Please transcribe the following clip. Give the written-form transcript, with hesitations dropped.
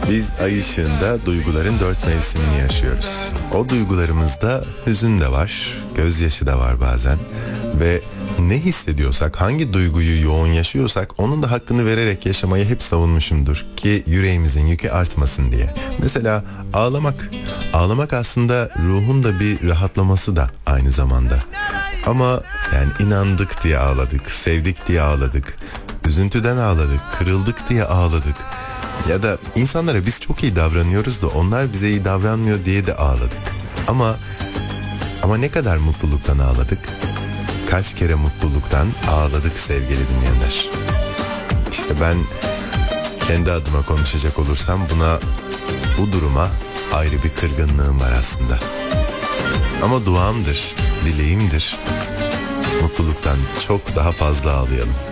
Biz ay ışığında duyguların 4 mevsimini yaşıyoruz. O duygularımızda hüzün de var, gözyaşı da var bazen. Ve ne hissediyorsak, hangi duyguyu yoğun yaşıyorsak onun da hakkını vererek yaşamayı hep savunmuşumdur ki yüreğimizin yükü artmasın diye. Mesela ağlamak. Ağlamak aslında ruhun da bir rahatlaması da aynı zamanda. Ama yani inandık diye ağladık, sevdik diye ağladık, üzüntüden ağladık, kırıldık diye ağladık. Ya da insanlara biz çok iyi davranıyoruz da onlar bize iyi davranmıyor diye de ağladık. Ama ne kadar mutluluktan ağladık? Kaç kere mutluluktan ağladık sevgili dinleyenler. İşte ben kendi adıma konuşacak olursam bu duruma ayrı bir kırgınlığım var aslında. Ama duamdır, dileğimdir. Mutluluktan çok daha fazla ağlayalım.